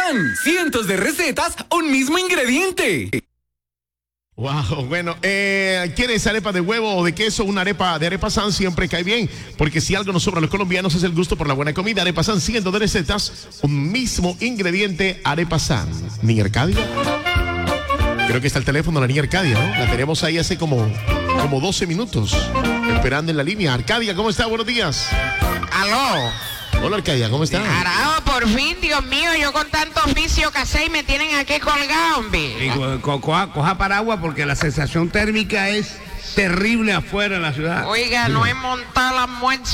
San. Cientos de recetas, un mismo ingrediente. Wow, bueno, ¿quieres arepa de huevo o de queso? Una arepa de Arepa San siempre cae bien, porque si algo nos sobra a los colombianos es el gusto por la buena comida. Arepa San, cientos de recetas, un mismo ingrediente. Arepa San. Niña Arcadia. Creo que está el teléfono de la niña Arcadia, ¿no? La tenemos ahí hace como 12 minutos, esperando en la línea. Arcadia, ¿cómo está? Buenos días. Aló. Hola, Arcadia, ¿cómo está? Carajo, por fin, Dios mío, yo con tanto oficio que sé y me tienen aquí colgado, hombre. Coja paraguas porque la sensación térmica es terrible afuera en la ciudad. Oiga, no he montado la muerte.